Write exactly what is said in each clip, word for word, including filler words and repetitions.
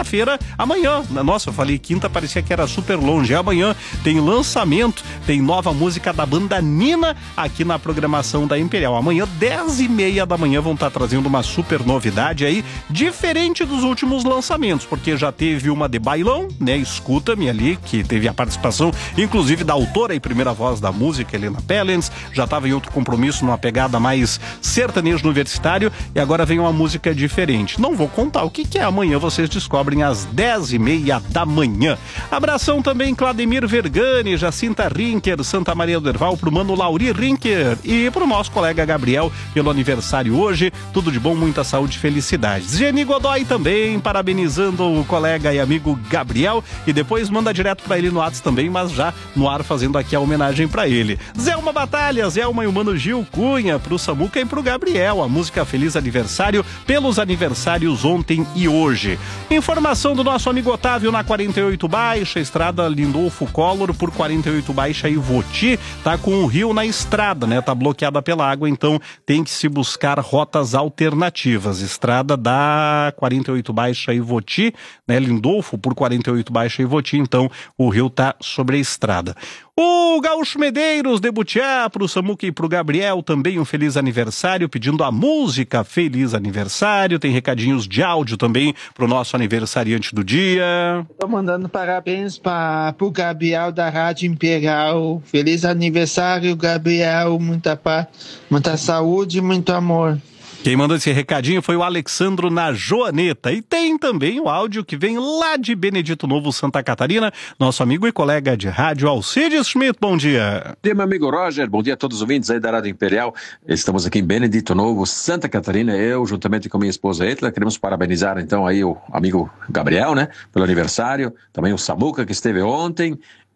quinta-feira, amanhã. Nossa, eu falei quinta, parecia que era super longe. Amanhã tem lançamento, tem nova música da banda Nina aqui na programação da Imperial. Amanhã, dez e meia da manhã, vão estar trazendo uma super novidade aí, diferente dos últimos lançamentos, porque já teve uma de bailão, né? Escuta-me ali, que teve a participação, inclusive, da autora e primeira voz da música, Helena Pellens. Já estava em outro compromisso, numa pegada mais sertanejo universitário, e agora vem uma música diferente. Não vou contar o que, que é, amanhã vocês descobrem às dez e meia da manhã. Abração também, Clademir Vergani, Jacinta Rinker, Santa Maria do Herval, pro mano Lauri Rinker e pro nosso colega Gabriel, pelo aniversário hoje. Tudo de bom, muita saúde e felicidades. Geni Godoy também, parabenizando o colega e amigo Gabriel, e depois manda direto pra ele no WhatsApp também, mas já no ar fazendo aqui a homenagem pra ele. Zelma Batalha, Zelma e o mano Gil Cunha, pro Samuca e pro Gabriel, a música Feliz Aniversário, pelos aniversários ontem e hoje. Informação do nosso amigo Otávio na quarenta e oito Baixa, estrada Lindolfo Collor por quarenta e oito Baixa e Voti, tá com o rio na estrada, né? Tá bloqueada pela água, então tem que se buscar rotas alternativas. Estrada da quarenta e oito Baixa e Voti, né? Lindolfo por quarenta e oito Baixa e Voti, então o rio tá sobre a estrada. O Gaúcho Medeiros de Butiá, pro Samuca e pro Gabriel, também um feliz aniversário, pedindo a música Feliz Aniversário. Tem recadinhos de áudio também pro nosso aniversariante do dia. Tô mandando parabéns para pro Gabriel da Rádio Imperial. Feliz aniversário, Gabriel. Muita paz, muita saúde e muito amor. Quem mandou esse recadinho foi o Alexandro na Joaneta. E tem também o áudio que vem lá de Benedito Novo, Santa Catarina, nosso amigo e colega de rádio, Alcides Schmidt. Bom dia. Bom dia, meu amigo Roger. Bom dia a todos os ouvintes aí da Rádio Imperial. Estamos aqui em Benedito Novo, Santa Catarina. Eu, juntamente com minha esposa Etla, queremos parabenizar então aí o amigo Gabriel, né, pelo aniversário. Também o Samuca, que esteve ontem.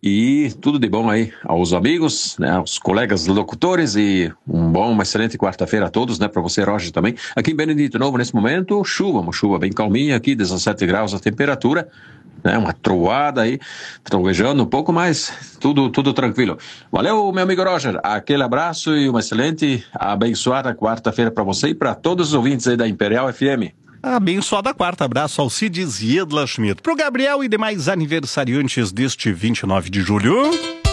E tudo de bom aí aos amigos, né, aos colegas locutores, e um bom, uma excelente quarta-feira a todos, né, para você, Roger, também. Aqui em Benedito Novo, nesse momento, chuva, uma chuva bem calminha aqui, dezessete graus a temperatura, né, uma troada aí, trovejando um pouco, mas tudo, tudo tranquilo. Valeu, meu amigo Roger, aquele abraço e uma excelente, abençoada quarta-feira para você e para todos os ouvintes aí da Imperial F M. Abençoada quarta, abraço ao Alcides e Edla Schmidt. Pro Gabriel e demais aniversariantes deste vinte e nove de julho.